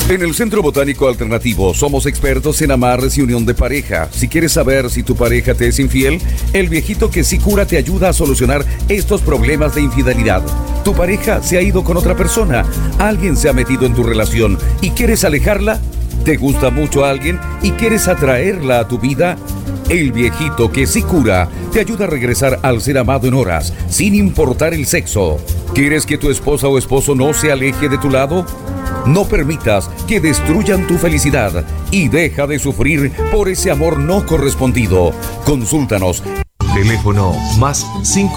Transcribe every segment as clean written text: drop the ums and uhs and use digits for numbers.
En el Centro Botánico Alternativo somos expertos en amarres y unión de pareja. Si quieres saber si tu pareja te es infiel, el viejito que sí cura te ayuda a solucionar estos problemas de infidelidad. Tu pareja se ha ido con otra persona, alguien se ha metido en tu relación y quieres alejarla. ¿Te gusta mucho a alguien y quieres atraerla a tu vida? El viejito que sí cura te ayuda a regresar al ser amado en horas, sin importar el sexo. ¿Quieres que tu esposa o esposo no se aleje de tu lado? No permitas que destruyan tu felicidad y deja de sufrir por ese amor no correspondido. Consúltanos. Teléfono más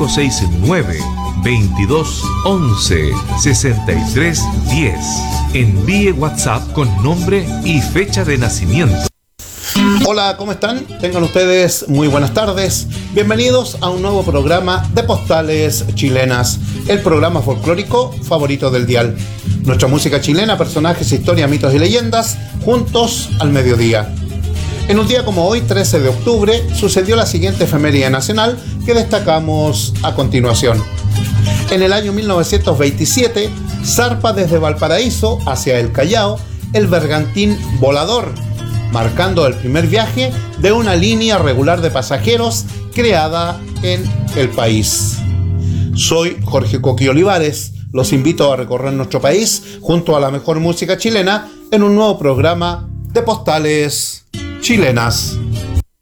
569-2211-6310. Envíe WhatsApp con nombre y fecha de nacimiento. Hola, ¿cómo están? Tengan ustedes muy buenas tardes. Bienvenidos a un nuevo programa de Postales Chilenas, el programa folclórico favorito del dial. Nuestra música chilena, personajes, historia, mitos y leyendas, juntos al mediodía. En un día como hoy, 13 de octubre, sucedió la siguiente efeméride nacional que destacamos a continuación. En el año 1927, zarpa desde Valparaíso hacia el Callao el bergantín Volador, marcando el primer viaje de una línea regular de pasajeros creada en el país. Soy Jorge Coqui Olivares. Los invito a recorrer nuestro país junto a la mejor música chilena en un nuevo programa de Postales Chilenas.